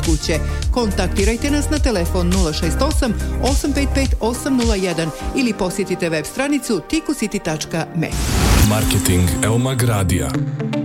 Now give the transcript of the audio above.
kuće. Kontaktirajte nas na telefon 068 855 801 ili posjetite web stranicu ticocity.me. Marketing Eomag Radija.